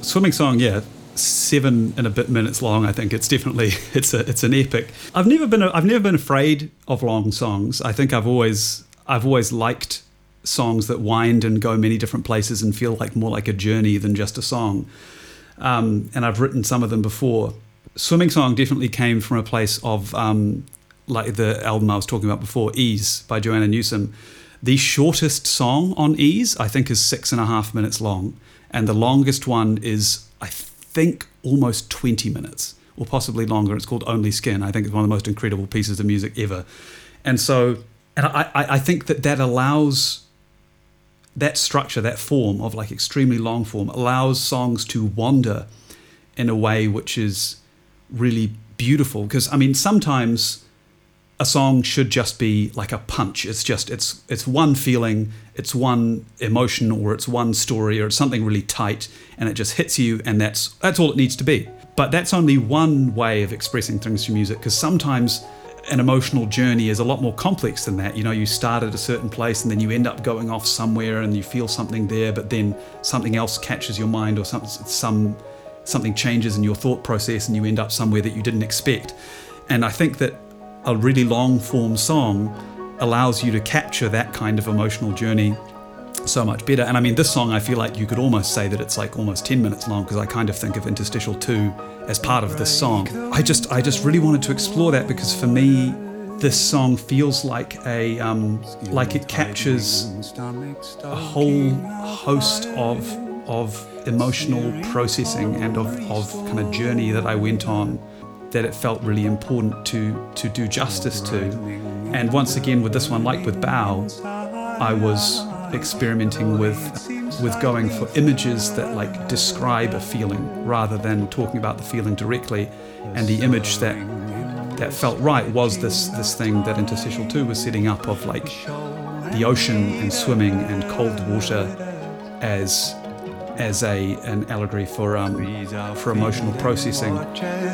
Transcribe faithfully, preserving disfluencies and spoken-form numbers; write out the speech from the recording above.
Swimming Song, yeah, seven and a bit minutes long. I think it's definitely it's a it's an epic. I've never been a, I've never been afraid of long songs. I think I've always I've always liked songs that wind and go many different places and feel like more like a journey than just a song. Um, and I've written some of them before. Swimming Song definitely came from a place of um, like the album I was talking about before, Ease by Joanna Newsom. The shortest song on Ease, I think, is six and a half minutes long. And the longest one is, I think, almost twenty minutes, or possibly longer. It's called Only Skin. I think it's one of the most incredible pieces of music ever. And so, and I, I, I think that that allows, that structure, that form of like extremely long form, allows songs to wander in a way which is really beautiful. Because, I mean, sometimes a song should just be like a punch. It's just, it's it's one feeling, it's one emotion, or it's one story, or it's something really tight, and it just hits you, and that's that's all it needs to be. But that's only one way of expressing things through music, because sometimes an emotional journey is a lot more complex than that. You know, you start at a certain place, and then you end up going off somewhere, and you feel something there, but then something else catches your mind, or some, some something changes in your thought process, and you end up somewhere that you didn't expect. And I think that a really long form song allows you to capture that kind of emotional journey so much better. And I mean, this song, I feel like you could almost say that it's like almost ten minutes long, because I kind of think of Interstitial two as part of this song. I just I just really wanted to explore that, because for me, this song feels like a um, like it captures a whole host of of emotional processing and of, of kind of journey that I went on, that it felt really important to to do justice to. And once again, with this one, like with Bow, I was experimenting with with going for images that like describe a feeling rather than talking about the feeling directly. And the image that that felt right was this this thing that Interstitial two was setting up, of like the ocean and swimming and cold water as as a an allegory for um for emotional processing.